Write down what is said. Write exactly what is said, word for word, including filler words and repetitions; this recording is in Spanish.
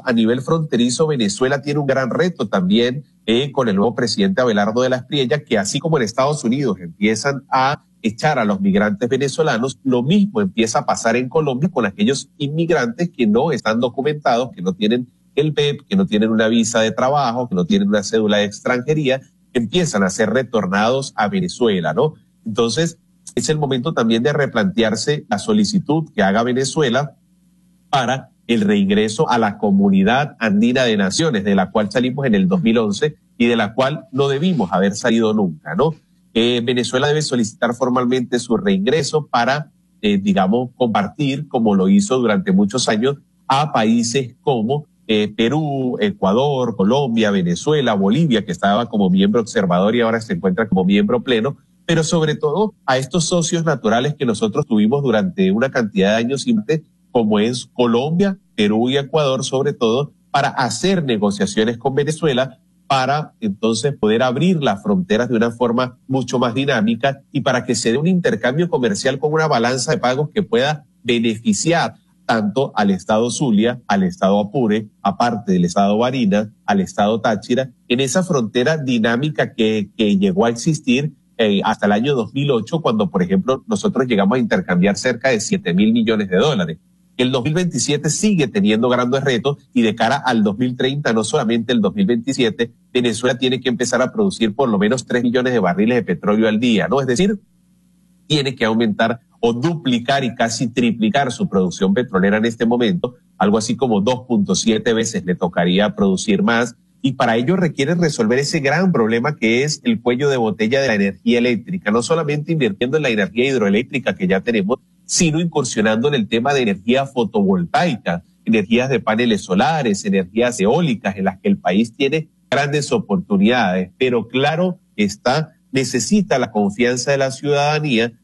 a nivel fronterizo, Venezuela tiene un gran reto también eh, con el nuevo presidente Abelardo de la Espriella, que así como en Estados Unidos empiezan a echar a los migrantes venezolanos, lo mismo empieza a pasar en Colombia con aquellos inmigrantes que no están documentados, que no tienen el P E P, que no tienen una visa de trabajo, que no tienen una cédula de extranjería, que empiezan a ser retornados a Venezuela, ¿no? Entonces, es el momento también de replantearse la solicitud que haga Venezuela para el reingreso a la Comunidad Andina de Naciones, de la cual salimos en el dos mil once y de la cual no debimos haber salido nunca, ¿no? Eh, Venezuela debe solicitar formalmente su reingreso para, eh, digamos, compartir, como lo hizo durante muchos años, a países como eh, Perú, Ecuador, Colombia, Venezuela, Bolivia, que estaba como miembro observador y ahora se encuentra como miembro pleno, pero sobre todo a estos socios naturales que nosotros tuvimos durante una cantidad de años simples, como es Colombia, Perú y Ecuador, sobre todo, para hacer negociaciones con Venezuela, para entonces poder abrir las fronteras de una forma mucho más dinámica y para que se dé un intercambio comercial con una balanza de pagos que pueda beneficiar tanto al Estado Zulia, al Estado Apure, aparte del Estado Barinas, al Estado Táchira, en esa frontera dinámica que, que llegó a existir eh, hasta el año dos mil ocho, cuando, por ejemplo, nosotros llegamos a intercambiar cerca de siete mil millones de dólares. El dos mil veintisiete sigue teniendo grandes retos y de cara al dos mil treinta, no solamente el dos mil veintisiete, Venezuela tiene que empezar a producir por lo menos tres millones de barriles de petróleo al día, ¿no? Es decir, tiene que aumentar o duplicar y casi triplicar su producción petrolera en este momento, algo así como dos punto siete veces le tocaría producir más, y para ello requiere resolver ese gran problema que es el cuello de botella de la energía eléctrica, no solamente invirtiendo en la energía hidroeléctrica que ya tenemos, sino incursionando en el tema de energía fotovoltaica, energías de paneles solares, energías eólicas, en las que el país tiene grandes oportunidades, pero claro está, necesita la confianza de la ciudadanía